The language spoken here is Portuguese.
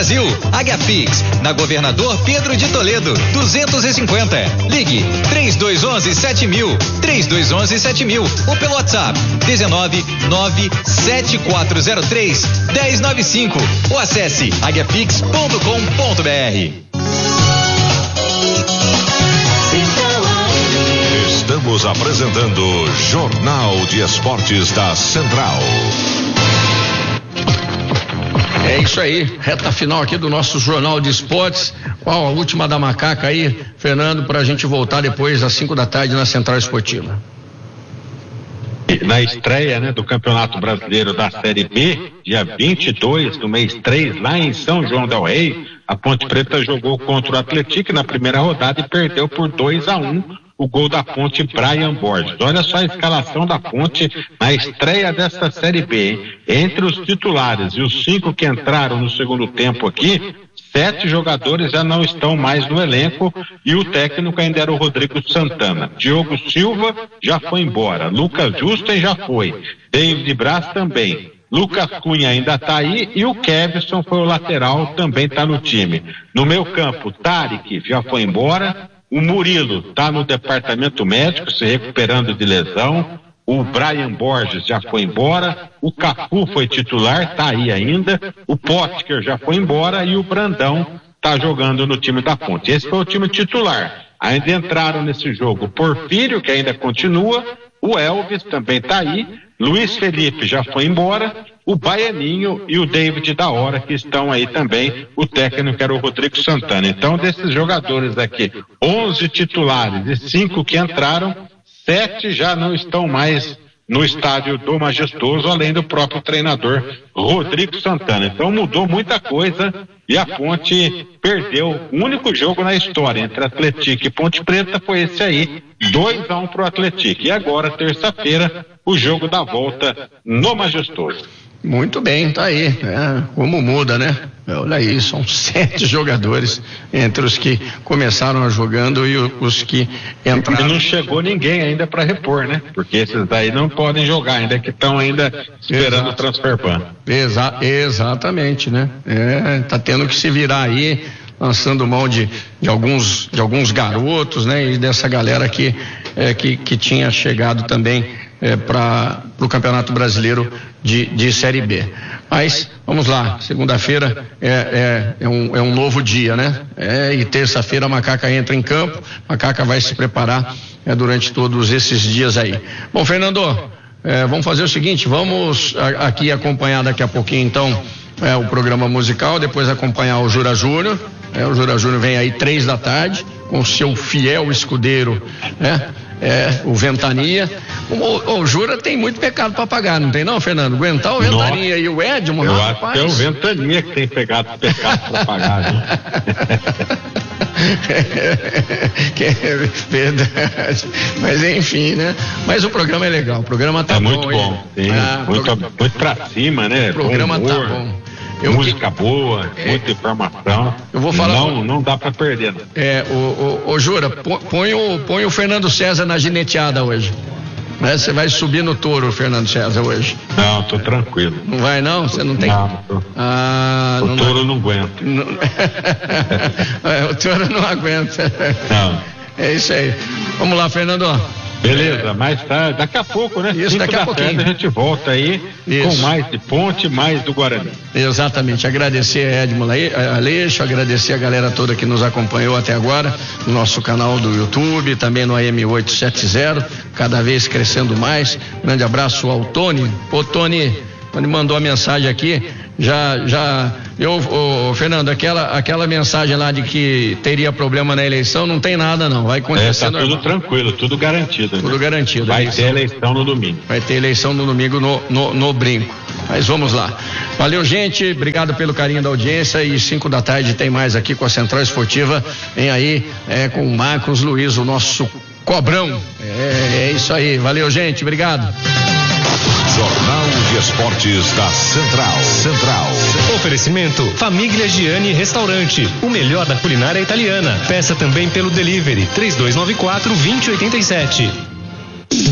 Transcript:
Brasil. Águia-Fix, na Governador Pedro de Toledo, 250. Ligue 3211-7000, 3211-7000 ou pelo WhatsApp 1997403-1095 ou acesse aguiafix.com.br. Estamos apresentando Jornal de Esportes da Central. É isso aí, reta final aqui do nosso Jornal de Esportes. Qual a última da macaca aí, Fernando, para a gente voltar depois às 5 da tarde na Central Esportiva? Na estreia, né, do Campeonato Brasileiro da Série B, dia 22 do mês 3, lá em São João del Rei, a Ponte Preta jogou contra o Atlético na primeira rodada e perdeu por 2-1. O gol da Ponte, Brian Borges. Olha só a escalação da Ponte na estreia desta Série B, hein? Entre os titulares e os 5 que entraram no segundo tempo aqui, 7 jogadores já não estão mais no elenco e o técnico ainda era o Rodrigo Santana. Diogo Silva já foi embora, Lucas Justen já foi, David Braz também. Lucas Cunha ainda está aí e o Kevson foi o lateral, também está no time. No meio campo, Tarek já foi embora, o Murilo está no departamento médico se recuperando de lesão, o Brian Borges já foi embora, o Cafu foi titular, está aí ainda, o Potker já foi embora e o Brandão está jogando no time da Ponte. Esse foi o time titular. Ainda entraram nesse jogo o Porfírio, que ainda continua, o Elvis também está aí, Luiz Felipe já foi embora, o Baianinho e o David da Hora, que estão aí também, o técnico era o Rodrigo Santana. Então, desses jogadores aqui, 11 titulares e 5 que entraram, 7 já não estão mais no estádio do Majestoso, além do próprio treinador Rodrigo Santana. Então mudou muita coisa e a Ponte perdeu o único jogo na história entre Atlético e Ponte Preta, foi esse aí, 2-1 pro Atlético. E agora, terça-feira, o jogo da volta no Majestoso. Muito bem, tá aí, como muda, né? Olha aí, são 7 jogadores entre os que começaram jogando e os que entraram. E não chegou ninguém ainda para repor, né? Porque esses daí não podem jogar, ainda que estão ainda esperando o transfer ban. Exatamente, né? Tá tendo que se virar aí, lançando mão de alguns garotos, né? E dessa galera que tinha chegado também para o Campeonato Brasileiro de Série B. Mas vamos lá, segunda-feira é um novo dia, né? E terça-feira a Macaca entra em campo, a Macaca vai se preparar durante todos esses dias aí. Bom, Fernando, vamos fazer o seguinte, vamos aqui acompanhar daqui a pouquinho então o programa musical, depois acompanhar o Jura Júnior. O Jura Júnior vem aí 3 da tarde com seu fiel escudeiro, né? O Ventania. O Jura tem muito pecado para pagar, não tem não, Fernando? Aguentar o Ventania e o Edmo, eu acho que é o Ventania que tem pecado para pagar, né? Que é verdade, mas enfim, né? Mas o programa é legal, o programa tá bom. Muito bom, sim, muito pra cima, né? O programa tá bom. Música boa, muita informação. Eu vou falar. Não dá pra perder. O Jura, põe o Fernando César na gineteada hoje. Você vai subir no touro, Fernando César, hoje. Não, tô tranquilo. Não vai não? Você não tem? Não, tô. O touro não aguenta. O touro não aguenta. Não. É isso aí. Vamos lá, Fernando. Beleza, mais tarde, daqui a pouco, né? Isso, daqui a pouquinho. A gente volta aí com mais de Ponte, mais do Guarani. Exatamente, agradecer a Edmo Aleixo, agradecer a galera toda que nos acompanhou até agora, no nosso canal do YouTube, também no AM870, cada vez crescendo mais. Grande abraço ao Tony. Ô Tony mandou a mensagem aqui, Fernando, aquela mensagem lá de que teria problema na eleição, não tem nada não, vai acontecer. Tá tudo tranquilo, tudo garantido. Tudo garantido. Vai ter eleição no domingo. Vai ter eleição no domingo no Brinco. Mas vamos lá. Valeu, gente, obrigado pelo carinho da audiência e 5 da tarde tem mais aqui com a Central Esportiva, vem aí com o Marcos Luiz, o nosso cobrão. É isso aí, valeu, gente, obrigado. Jornal de Esportes da Central. Oferecimento Famiglia Gianni Restaurante, o melhor da culinária italiana. Peça também pelo delivery 3294-2087.